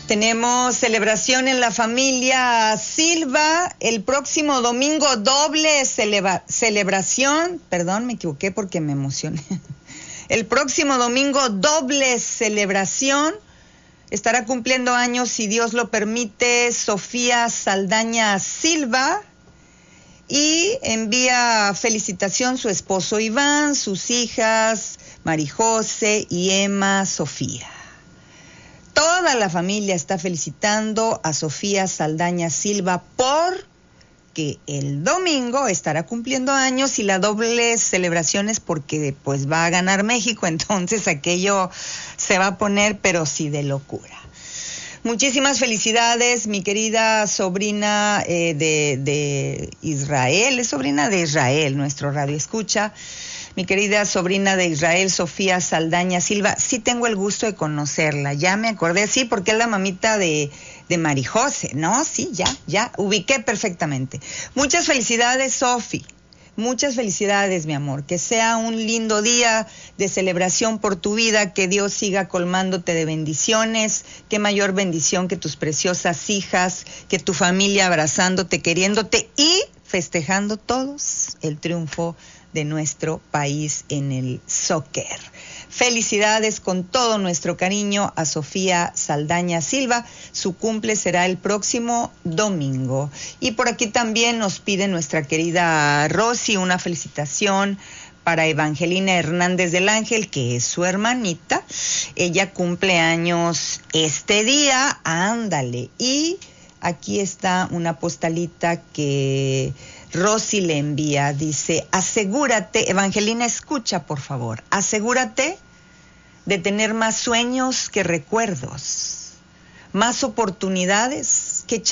Tenemos celebración en la familia Silva. El próximo domingo doble celebración. Perdón, me equivoqué porque me emocioné. El próximo domingo doble celebración. Estará cumpliendo años, si Dios lo permite, Sofía Saldaña Silva. Y envía felicitación su esposo Iván, sus hijas Marijose y Emma Sofía. Toda la familia está felicitando a Sofía Saldaña Silva porque el domingo estará cumpliendo años y la doble celebración es porque pues va a ganar México, entonces aquello se va a poner pero sí de locura. Muchísimas felicidades, mi querida sobrina de Israel, es sobrina de Israel, nuestro radio escucha. Mi querida sobrina de Israel, Sofía Saldaña Silva, sí tengo el gusto de conocerla, ya me acordé, sí, porque es la mamita de Marijose, ¿no? Sí, ya, ubiqué perfectamente. Muchas felicidades, Sofi, muchas felicidades, mi amor, que sea un lindo día de celebración por tu vida, que Dios siga colmándote de bendiciones, qué mayor bendición que tus preciosas hijas, que tu familia abrazándote, queriéndote y festejando todos el triunfo de nuestro país en el soccer. Felicidades con todo nuestro cariño a Sofía Saldaña Silva. Su cumple será el próximo domingo. Y por aquí también nos pide nuestra querida Rosy una felicitación para Evangelina Hernández del Ángel, que es su hermanita. Ella cumple años este día, ándale. Y aquí está una postalita que Rosy le envía, dice, asegúrate, Evangelina, escucha por favor, asegúrate de tener más sueños que recuerdos, más oportunidades